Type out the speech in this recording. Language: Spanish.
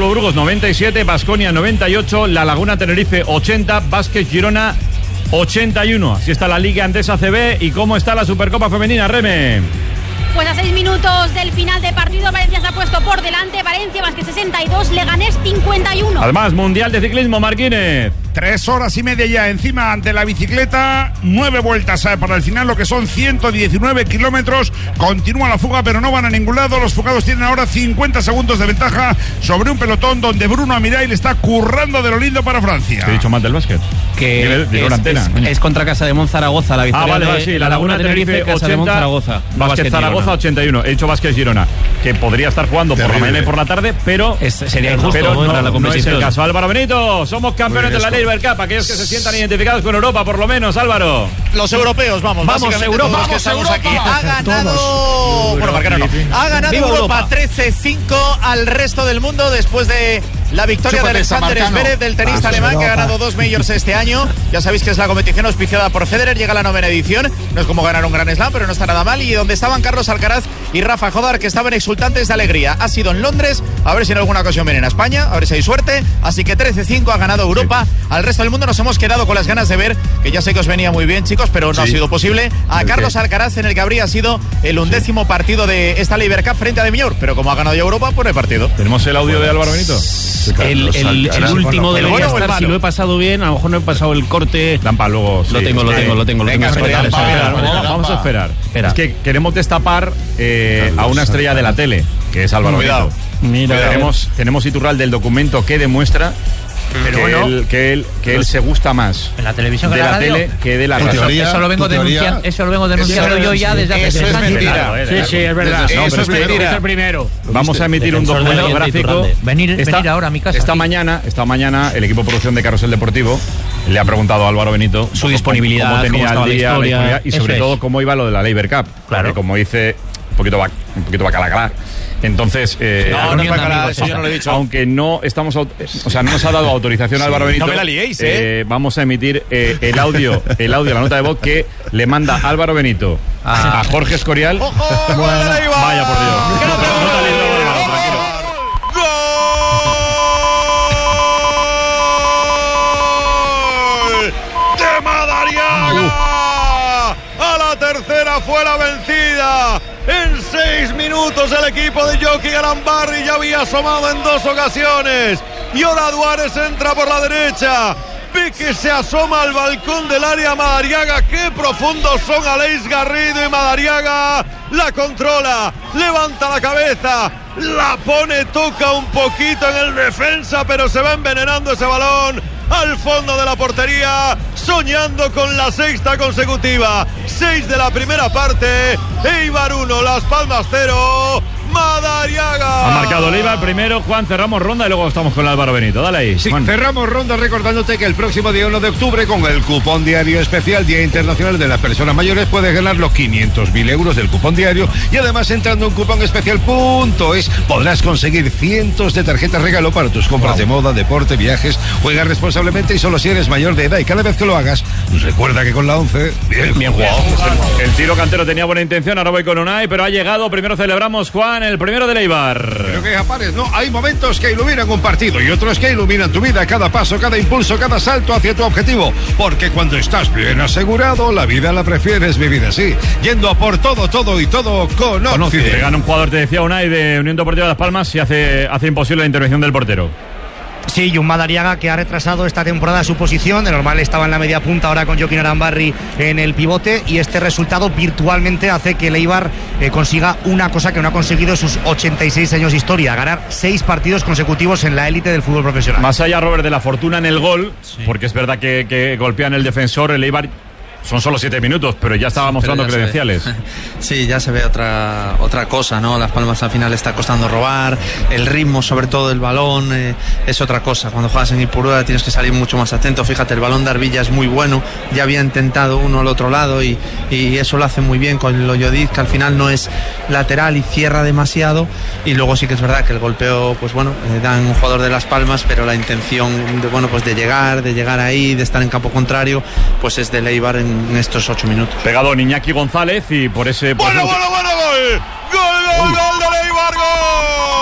Deportivo Burgos 97, Baskonia 98, La Laguna Tenerife 80, Vázquez Girona 81. Así está la Liga Endesa CB. ¿Y cómo está la Supercopa Femenina, Reme? Pues a 6 minutos del final de partido, Valencia se ha puesto por delante. Valencia Vázquez 62, Leganés 51. Además, Mundial de Ciclismo, Marquínez. 3 horas y media ya encima de la bicicleta, 9 vueltas para el final, lo que son 119 kilómetros. Continúa la fuga, pero no van a ningún lado. Los fugados tienen ahora 50 segundos de ventaja sobre un pelotón donde Bruno Amirail está currando de lo lindo para Francia. ¿Te he dicho mal del básquet? Que es contra Casa de Monzaragoza la victoria. Vale, sí, La Laguna Tenerife 80, de Monzaragoza. Vázquez Zaragoza 81. He dicho Vázquez Girona, que podría estar jugando por la mañana y por la tarde, pero sería injusto, pero para la competición. No es el caso. Álvaro Benito, somos campeones de la Labour Cup, aquellos que se sientan identificados con Europa, por lo menos, Álvaro. Los europeos, vamos Europa, vamos, que estamos Europa. Aquí. Ha ganado, bueno, ¿por qué no? Ha ganado Europa 13-5 al resto del mundo después de la victoria de Alexander Zverev, del tenista alemán, que ha ganado 2 majors este año. Ya sabéis que es la competición auspiciada por Federer, llega a la 9ª edición. No es como ganar un Grand Slam, pero no está nada mal. Y donde estaban Carlos Alcaraz y Rafa Jodar, que estaban exultantes de alegría. Ha sido en Londres, a ver si en alguna ocasión vienen a España, a ver si hay suerte. Así que 13-5 ha ganado Europa. Al resto del mundo nos hemos quedado con las ganas de ver, que ya sé que os venía muy bien, chicos, pero no ha sido posible, a Carlos Alcaraz en el que habría sido el 11º partido de esta Labour Cup frente a De Mior, pero como ha ganado ya Europa, pues no hay partido. ¿Tenemos el audio de Álvaro Benito? El último debería estar, si lo he pasado bien, a lo mejor no he pasado el corte. Lampa, luego Lo tengo. Vamos a esperar. Es que queremos destapar a una estrella de la tele, que es Álvaro Benito. Mira, tenemos Iturral del documento que demuestra que él se gusta más en la televisión de la tele que de la radio. Eso lo vengo denunciando yo ya desde hace 3 años. Sí, es verdad. Eso es mentira. Es el primero. Vamos a emitir un documento gráfico. Venir ahora a mi casa. Esta mañana el equipo de producción de Carrusel Deportivo le ha preguntado a Álvaro Benito su disponibilidad, cómo tenía cómo el día, la historia, y sobre todo cómo iba lo de la Labour Cup. Claro. Como dice, un poquito bacalacalá. Entonces, no lo he dicho. Aunque no estamos, no nos ha dado autorización Álvaro Benito. No me la liéis, vamos a emitir el audio, la nota de voz que le manda Álvaro Benito a Jorge Escorial. ¡Ojo! Vaya por Dios. Nota libre, Álvaro, tranquilo. ¡Gol de Madariaga! A la tercera fue la vencida. En 6 minutos el equipo de Jocky Garambarri ya había asomado en 2 ocasiones. Y ahora Duárez entra por la derecha. Ve que se asoma al balcón del área Madariaga. Qué profundos son Aleix Garrido y Madariaga. La controla, levanta la cabeza, la pone, toca un poquito en el defensa, pero se va envenenando ese balón al fondo de la portería, soñando con la 6ª consecutiva. 6 de la primera parte. Eibar 1, Las Palmas 0. Madariaga. Ha marcado Leiva primero. Juan, cerramos ronda y luego estamos con Álvaro Benito. Dale ahí, sí, Juan. Cerramos ronda recordándote que el próximo día 1 de octubre, con el cupón diario especial Día Internacional de las Personas Mayores, puedes ganar los 500.000 euros del cupón diario. Y además, entrando en cuponespecial.es, podrás conseguir cientos de tarjetas regalo para tus compras de moda, deporte, viajes. Juega responsablemente y solo si eres mayor de edad. Y cada vez que lo hagas, recuerda que con la 11, bien jugado. El tiro cantero tenía buena intención. Ahora voy con Unai, pero ha llegado. Primero celebramos, Juan, el primero de Eibar. Pero que apares, no, hay momentos que iluminan un partido y otros que iluminan tu vida, cada paso, cada impulso, cada salto hacia tu objetivo, porque cuando estás bien asegurado, la vida la prefieres vivir así, yendo a por todo y todo con Occidente. Le gana un jugador, te decía Unai, de Unión Deportiva Las Palmas, y hace imposible la intervención del portero. Sí, y un Madariaga que ha retrasado esta temporada su posición. De normal estaba en la media punta, ahora con Joaquín Arambarri en el pivote, y este resultado virtualmente hace que el Eibar consiga una cosa que no ha conseguido en sus 86 años de historia: ganar 6 partidos consecutivos en la élite del fútbol profesional. Más allá, Robert, de la fortuna en el gol, sí, porque es verdad que golpean el defensor, el Eibar son solo 7 minutos, pero ya estaba mostrando credenciales. Sí, ya se ve otra cosa, ¿no? Las Palmas al final está costando robar, el ritmo, sobre todo el balón, es otra cosa. Cuando juegas en Ipurúa tienes que salir mucho más atento. Fíjate, el balón de Arvilla es muy bueno, ya había intentado uno al otro lado y eso lo hace muy bien con Loyodiz, que al final no es lateral y cierra demasiado. Y luego sí que es verdad que el golpeo, pues bueno, dan un jugador de Las Palmas, pero la intención de llegar ahí, de estar en campo contrario, pues es de Eibar en estos 8 minutos. Pegado Iñaki González y por ese... ¡Bueno, gol! ¡Gol del Eibar, gol!